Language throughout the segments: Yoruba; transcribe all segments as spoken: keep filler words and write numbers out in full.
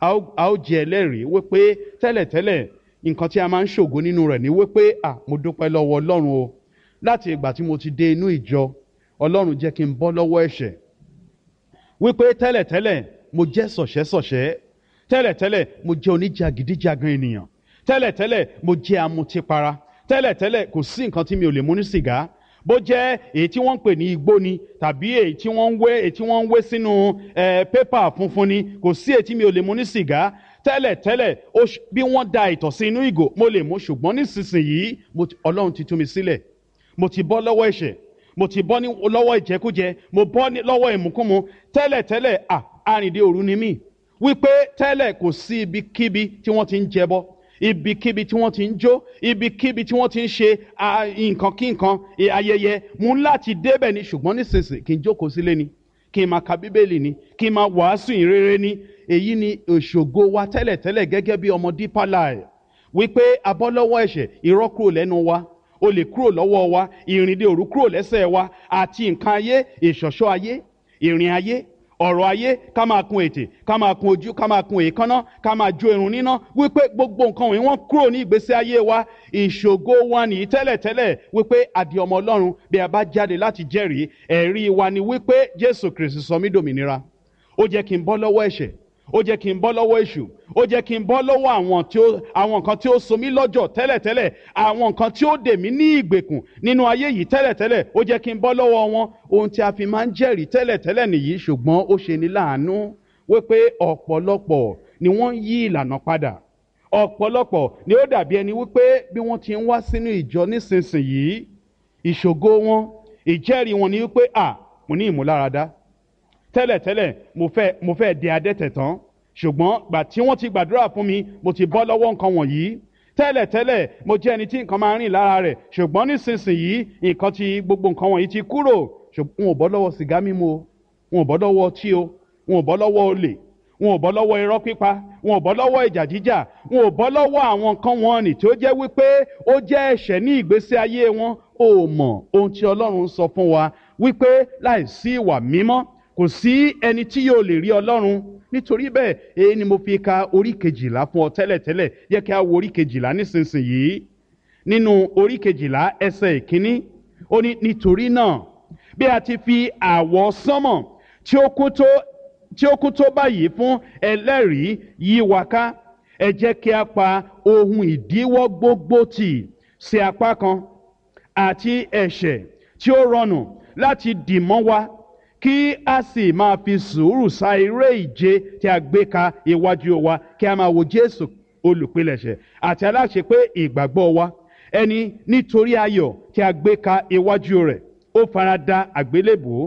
a ó a ó jẹ́ ẹlẹ́rìí wípé tẹ́lẹ̀tẹ́lẹ̀ nǹkan tí a máa ń ṣògo nínú rẹ̀ ni wípé à mo dúpẹ́ lọ́wọ́ Ọlọ́run o láti ìgbà tí mo ti dé inú ìjọ Ọlọ́run jẹ́ kí n bọ́ lọ́wọ́ ẹ̀ṣẹ̀ wípé tẹ́lẹ̀tẹ́lẹ̀ mo jẹ́ sọ̀ṣẹ́sọ̀ṣẹ́ tẹ́lẹ̀tẹ́lẹ̀ mo jẹ́ oníjàgídíjàgan ènìyàn tẹ́lẹ̀tẹ́lẹ̀ mo jẹ́ amutipara tẹ́lẹ̀tẹ́lẹ̀ kò sí nǹkan tí mi ò lè mu ní sìgá bó jẹ́ èyí tí wọ́n ń pè ní igbó ni tàbí èyí tí wọ́n ń wé èyí tí wọ́n ń wé sínú pépà funfun ni kò sí èyí tí mi ò lè mu ní sìgá tẹ́lẹ̀tẹ́lẹ̀ bí wọ́n da ìtọ̀ sí inú ìgò mo lè mu ṣùgbọ́n nísinsìnyí Ọlọ́run ti tú mi sílẹ̀ mo ti bọ́ lọ́wọ́ ẹ̀ṣẹ̀ mo ti bọ́ lọ́wọ́ ìjẹkújẹ mo bọ́ lọ́wọ́ ìmukúmu tẹ́lẹ̀tẹ́lẹ̀ à arìndé òru ni mí wípé tẹ́lẹ̀ kò sí ibikíbi tí wọ́n ti ń jẹbọ ibikíbi tí wọ́n ti ń jó ibikíbi tí wọ́n ti ń ṣe nǹkan kí nǹkan ayẹyẹ mú láti débẹ̀ ni ṣùgbọ́n nísinsìnyí kí n jókòó sílé ni kí n máa ka bíbélì ni kí n máa wàásù ìrere ni èyí ni òṣògo wa tẹ́lẹ̀tẹ́lẹ̀ gẹ́gẹ́ bí ọmọ Deeper Life wípé a bọ́ lọ́wọ́ ẹ̀ṣẹ̀ irọ́ kúrò lẹ́nu wa olè kúrò lọ́wọ́ wa ìrìndè òru kúrò lẹ́sẹ̀ wa àti nǹkan ayé ìṣọ̀ṣọ́ ayé ìrìn ayé ọ̀rọ̀ ayé ká máa kun ètè ká máa kun ojú ká máa kun èékánná ká máa jó irun níná wípé gbogbo nǹkan wọ̀nyí wọ́n kúrò ní ìgbésí ayé wa ìṣògo wa nìyí tẹ́lẹ̀tẹ́lẹ̀ wípé àdì ọmọ Ọlọ́run bí a bá jáde láti jẹ́rìí ẹ̀rí wa ni wípé Jésù Kristi sọ mí dòmìnira ó jẹ́ kí n bọ́ lọ́wọ́ ẹ̀ṣẹ̀ ó jẹ́ kí n bọ́ lọ́wọ́ èṣù ó jẹ́ kí n bọ́ lọ́wọ́ àwọn tí ó àwọn nǹkan tí ó so mí lọ́jọ́ tẹ́lẹ̀tẹ́lẹ̀ àwọn nǹkan tí ó dè mí ní ìgbèkùn nínú ayé yìí tẹ́lẹ̀tẹ́lẹ̀ ó jẹ́ kí n bọ́ lọ́wọ́ wọn ohun tí a fi máa ń jẹ́rìí tẹ́lẹ̀tẹ́lẹ̀ nìyí ṣùgbọ́n ó ṣe ní láàánú wípé ọ̀pọ̀lọpọ̀ ni wọ́n ń yí ìlànà padà ọ̀pọ̀lọpọ̀ ni ó dàbí ẹni wípé bí wọ́n ti ń wá sínú ìjọ nísinsìnyí ìṣògo wọn ìjẹ́rìí wọn ni wípé à mo ní ìmúláradá tẹ́lẹ̀tẹ́lẹ̀ mo fẹ́ mo fẹ́ di adẹ́tẹ̀ tán ṣùgbọ́n gbà tí wọ́n ti gbàdúrà fún mi mo ti bọ́ lọ́wọ́ nǹkan wọ̀nyí tẹ́lẹ̀tẹ́lẹ̀ mo jẹ́ ẹni tí nǹkan máa ń rìn lára rẹ̀ ṣùgbọ́n nísinsìnyí nǹkan ti gbogbo nǹkan wọ̀nyí ti kúrò ṣùgbọ́n wọn ò bọ́ lọ́wọ́ sìgá mímu o wọn ò bọ́ lọ́wọ́ ọtí o wọn ò bọ́ lọ́wọ́ olè wọn ò bọ́ lọ́wọ́ irọ́ pípa wọn ò bọ́ lọ́wọ́ ìjà jíjà wọn ò bọ́ lọ́wọ́ àwọn nǹkan wọn nì tí ó jẹ́ wípé ó jẹ́ ẹ̀ṣẹ̀ ní ìgbésí ayé wọn ò mọ̀ ohun tí Ọlọ́run sọ fún wa wípé láìsí ìwà mímọ́ kò sí ẹni tí yóò lè rí Ọlọ́run nítorí bẹ́ẹ̀ èyí ni mo fi ka orí kejìlá fún ọ tẹ́lẹ̀tẹ́lẹ̀ yẹ kí a wo orí kejìlá nísinsìnyí nínú orí kejìlá ẹsẹ̀ ìkíní ó ní nítorí náà bí a ti fi àwọ̀ sánmọ̀ tí ó kún tó tí ó kún tó báyìí fún ẹlẹ́rìí yí wa ká ẹ jẹ́ kí a pa ohun ìdíwọ́ gbogbo tì sí apá kan àti ẹ̀ṣẹ̀ tí ó rọrùn láti dì mọ́ wa kí a sì máa fi sùúrù sá eré ìje tí a gbé ka iwájú wa kí a máa wo Jésù olùpilẹ̀ṣẹ̀ àti aláṣepé ìgbàgbọ́ wa ẹni nítorí ayọ̀ tí a gbé ka iwájú rẹ̀ ó farada àgbélébùú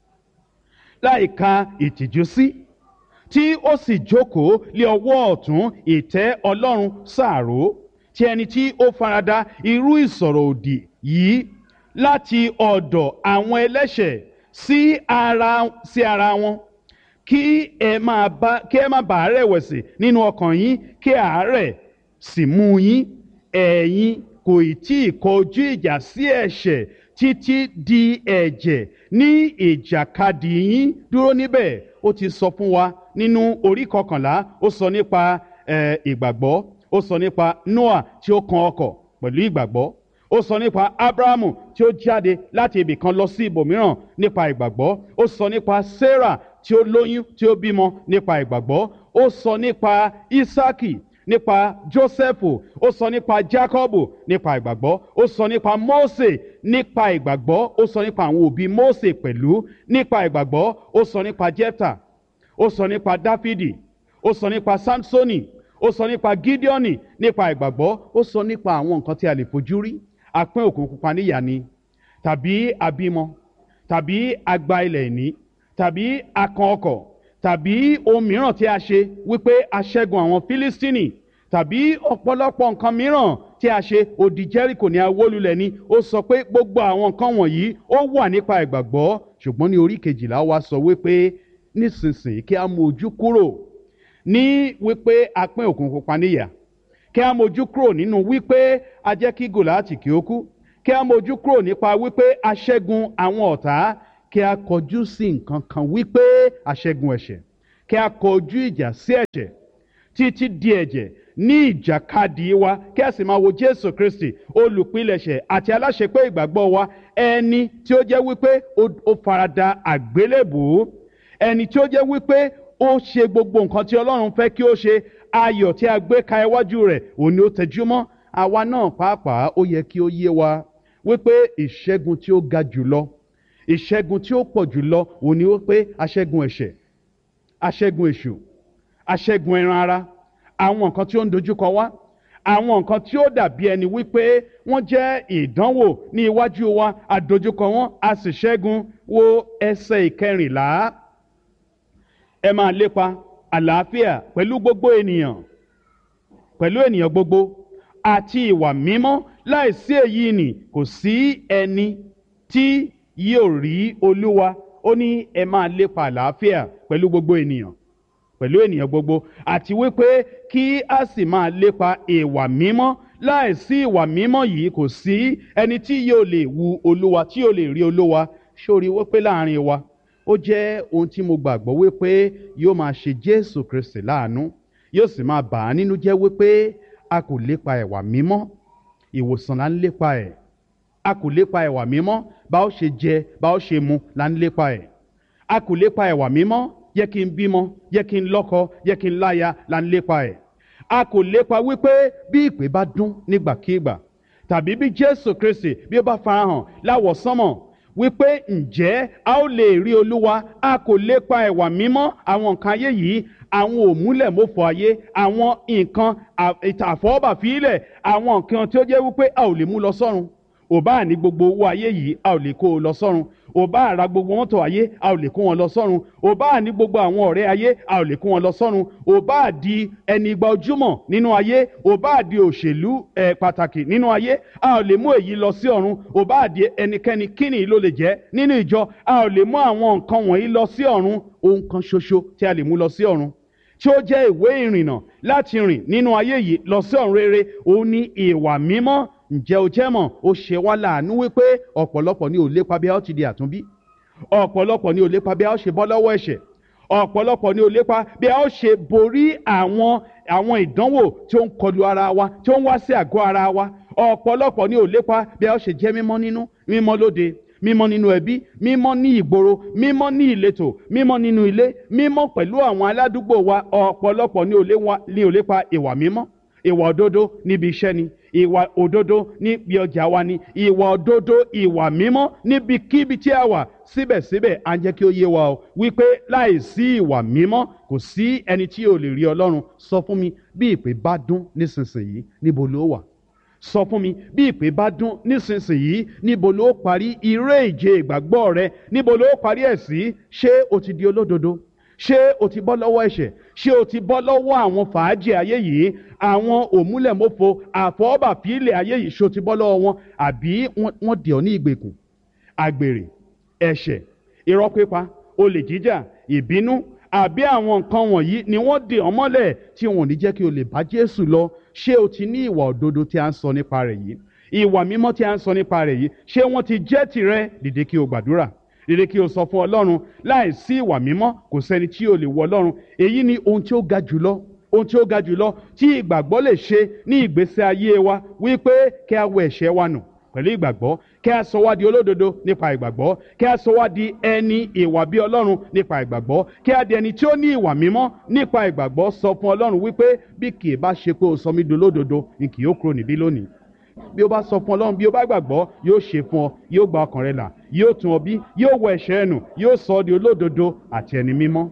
láì ka ìtìjú sí tí ó sì jókòó lé ọwọ́ ọ̀tún ìtẹ́ Ọlọ́run sáàró tí ẹni tí ó farada irú ìsọ̀rọ̀ òdì yìí láti ọ̀dọ̀ àwọn ẹlẹ́ṣẹ̀ sí ara sí ara wọn kí ẹ máa bá kí ẹ má bàa rẹ̀wẹ̀sì nínú ọkàn yín kí àárẹ̀ sì mú yín ẹ̀yin kò tí ì kọjú ìjà sí ẹ̀ṣẹ̀ títí di ẹ̀jẹ̀ ní ìjàkadì yín dúró níbẹ̀ ó ti sọ fún wa nínú orí kọkànlá ó sọ nípa ìgbàgbọ́ ó sọ nípa Noah tí ó kan ọkọ̀ pẹ̀lú ìgbàgbọ́ ó sọ nípa Abrahamu tí ó jáde láti ibì kan lọ sí ibòmíràn nípa ìgbàgbọ́ ó sọ nípa Sarah tí ó lóyún tí ó bímọ nípa ìgbàgbọ́ ó sọ nípa Isaki nípa Jósẹ́fù ó sọ nípa Jákọ́bù nípa ìgbàgbọ́ ó sọ nípa Mósè nípa ìgbàgbọ́ ó sọ nípa àwọn òbí Mósè pẹ̀lú nípa ìgbàgbọ́ ó sọ nípa Jẹ́fítà ó sọ nípa Dáfídì ó sọ nípa Sámsónì ó sọ nípa Gídíọ́nì nípa ìgbàgbọ́ ó sọ nípa àwọn nǹkan tí a lè fojú rí apín òkun pupa níyà ni tàbí abímọ tàbí agba ilẹ̀ ìní tàbí akàn ọkọ̀ tàbí ohun mìíràn tí a ṣe wípé a ṣẹ́gun àwọn Fílístínì tàbí ọ̀pọ̀lọpọ̀ nǹkan mìíràn tí a ṣe odi Jẹ́ríkò ní awólulẹ̀ ni ó sọ pé gbogbo àwọn nǹkan wọ̀nyí ó wà nípa ìgbàgbọ́ ṣùgbọ́n ní orí kejìlá wa sọ wípé nísinsìnyí kí a mú ojú kúrò ní wípé apín òkun pupa níyà kí a mójú kúrò nínú wípé a jẹ́ kí Gòláàtì kí ó kú kí a mójú kúrò nípa wípé a ṣẹ́gun àwọn ọ̀tá kí a kọjú sí nǹkan kan wípé a ṣẹ́gun ẹ̀ṣẹ̀ kí a kọjú ìjà sí ẹ̀ṣẹ̀ títí di ẹ̀jẹ̀ ní ìjàkadì wa, kí a sì máa wo Jésù Kristi olùpilẹ̀ṣẹ̀ àti aláṣepé ìgbàgbọ́ wa, ẹni tí ó jẹ́ wípé ó farada àgbélébùú, ẹni tí ó jẹ́ wípé ó ṣe gbogbo nǹkan tí Ọlọ́run fẹ́ kí ó ṣe. Ayọ̀ tí a gbé ka iwájú rẹ̀ òun ni ó tẹjúmọ́. Àwa náà pàápàá ó yẹ kí ó yé wa wípé ìṣẹ́gun tí ó ga jùlọ, ìṣẹ́gun tí ó pọ̀ jùlọ òun ni wípé aṣẹ́gun ẹ̀ṣẹ̀, aṣẹ́gun èṣù, aṣẹ́gun ẹran ara, àwọn nǹkan tí ó ń dojúkọ wá, àwọn nǹkan tí ó dàbí ẹni wípé wọ́n jẹ́ ìdánwò ní iwájú wa, àdojúkọ wọn a sì ṣẹ́gun. Wo ẹsẹ̀ ìkẹrìnlá: ẹ máa lépa àlàáfíà pẹ̀lú gbogbo ènìyàn, pẹ̀lú ènìyàn gbogbo àti ìwà mímọ́, láìsí èyí ni kò sí ẹni tí yóò rí Olúwa. Ó ní ẹ máa lépa àlàáfíà pẹ̀lú gbogbo ènìyàn, pẹ̀lú ènìyàn gbogbo, àti wípé kí a sì máa lépa ìwà mímọ́. Láìsí ìwà mímọ́ yìí kò sí ẹni tí yóò lè wu Olúwa, tí yóò lè rí Olúwa. Sórí wípé láàrin wa ó jẹ́ ohun tí mo gbàgbọ́ wípé yóò máa ṣe Jésù Kristi láàánú, yóò sì máa bà á nínú jẹ́ wípé a kò lépa ìwà mímọ́. Ìwòsàn là ń lépa ẹ̀. A kò lépa ìwà mímọ́ bá ó ṣe jẹ, bá ó ṣe mu là ń lépa ẹ̀. A kò lépa ìwà mímọ́ yẹ kí n bímọ, yẹ kí n lọ́kọ, yẹ kí n láya là ń lépa ẹ̀. A kò lépa wípé bí ìpè bá dún nígbàkigbà, tàbí bí Jésù Kristi bí ó bá farahàn láwọ̀sánmọ̀, wípé ǹjẹ́ a ó lè rí Olúwa. A kò lépa ìwà mímọ́. Àwọn nǹkan ayé yìí, àwọn òmúlẹ̀mófò ayé, àwọn nǹkan àfọwọ́bàfílẹ̀, àwọn nǹkan tí ó jẹ́ wípé a ò lè mú lọ sọ́run. Ò bá ní gbogbo owó ayé yìí, a ò lè kó o lọ sọ́run. Ò bá ra gbogbo mọ́tò ayé, a ò lè kó wọn lọ sọ́run. Ò bá ní gbogbo àwọn ọ̀rẹ́ ayé, a ò lè kó wọn lọ sọ́run. Ò bá di ẹni igba ojúmọ̀ nínú ayé, ò bá di òṣèlú ẹ̀ pàtàkì nínú ayé, a ò lè mú èyí lọ sí ọ̀run. Ò bá di ẹnikẹ́ni kíni ló lè jẹ́ nínú ìjọ, a ò lè mú àwọn nǹkan wọ̀nyí lọ sí ọ̀run. Ohun kan ṣoṣo tí a lè mú lọ sí ọ̀run, tí ó jẹ́ ìwé ìrìnnà láti rìn nínú ayé yìí lọ sí ọ̀run rere, òun ni ìwà mímọ́. Ǹjẹ́ o jẹ́ mọ̀, ó ṣe wá láàánú wípé ọ̀pọ̀lọpọ̀ ni ò lépa bí a ó ti di àtúnbí, ọ̀pọ̀lọpọ̀ ni ò lépa bí a ó ṣe bọ́ lọ́wọ́ ẹ̀ṣẹ̀, ọ̀pọ̀lọpọ̀ ni ò lépa bí a ó ṣe borí àwọn àwọn ìdánwò tí ó ń kọlu ara wa, tí ó ń wá sí àgọ́ ara wa. Ọ̀pọ̀lọpọ̀ ni ò lépa bí a ó ṣe jẹ́ mímọ́ nínú, mímọ́ lóde, mímọ́ nínú ẹbí, mímọ́ ní ìgboro, mímọ́ ní ìletò, mímọ́ nínú ilé, mímọ́ pẹ̀lú àwọn aládùúgbò wa. Ọ̀pọ̀lọpọ̀ ni ò lépa ìwà mímọ́. Ìwà òdodo níbi iṣẹ́ ni, ìwà òdodo níbi ọjà wa ni, ìwà òdodo, ìwà mímọ́ níbikíbi tí a wà. Síbẹ̀síbẹ̀ à ń jẹ́ kí ó yé wa o wípé láìsí ìwà mímọ́ kò sí ẹni tí yóò lè rí Ọlọ́run. Sọ fún mi, bí ìpè bá dún nísinsìnyí, níbo ló wà? Sọ fún mi, bí ìpè bá dún nísinsìnyí, níbo ló parí eré ìje ìgbàgbọ́ rẹ? Níbo ló parí ẹ̀ sí? Ṣé o ti di olódodo? Ṣé o ti bọ́ lọ́wọ́ ẹ̀ṣẹ̀? Ṣé o ti bọ́ lọ́wọ́ àwọn fàájì ayé yìí, àwọn òmúlẹ̀mófo àfọwọ́bàfílẹ̀ ayé yìí? Ṣé o ti bọ́ lọ́wọ́ wọn? Àbí wọ́n dè ọ́ ní ìgbèkùn? Àgbèrè, ẹ̀ṣẹ̀, irọ́ pípa, olè jíjà, ìbínú, àbí àwọn nǹkan wọ̀nyí ni wọ́n dè ọ́ mọ́lẹ̀ tí wọn ò ní jẹ́ kí o lè bá Jésù lọ. Ṣé o ti ní ìwà òdodo tí a ń sọ nípa rẹ̀ yìí? Ìwà mímọ́ tí a ń sọ nípa rẹ̀ yìí, ṣé wọ́n ti jẹ́ tìrẹ? Dìde kí o gbàdúrà. Dìde kí o sọ fún Ọlọ́run. Láìsí ìwà mímọ́ kò sẹ́ni tí yóò lè wọ Ọlọ́run. Èyí ni ohun tí ó ga jùlọ, ohun tí ó ga jùlọ tí ìgbàgbọ́ lè ṣe ní ìgbésí ayé wa, wípé kí a wẹ ẹ̀ṣẹ̀ wa nù pẹ̀lú ìgbàgbọ́, kí a sọ wá di olódodo nípa ìgbàgbọ́, kí a sọ wá di ẹni ìwà bí Ọlọ́run nípa ìgbàgbọ́, kí a di ẹni tí ó ní ìwà mímọ́ nípa ìgbàgbọ́. Sọ fún Ọlọ́run wípé bí kì í bá ṣe pé o sọ mí di olódodo, ni kì yóò kúrò níbí lónìí. Bí o bá sọ fún Ọlọ́run, bí o bá gbàgbọ́, yóò ṣe fún ọ, yóò gba ọkàn rẹ là, yóò tún ọ bí, yóò wẹ ẹ̀ṣẹ̀ nù, yóò sọ ọ́ di olódodo àti ẹni mímọ́.